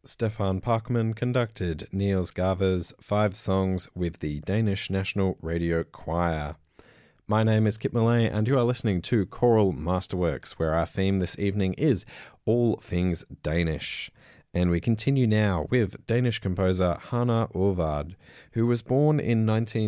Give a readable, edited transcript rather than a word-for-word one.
Stefan Parkman conducted Niels Garve's 5 songs with the Danish National Radio Choir. My name is Kit Millay, and you are listening to Choral Masterworks, where our theme this evening is all things Danish. And we continue now with Danish composer Hanna Aavaard, who was born in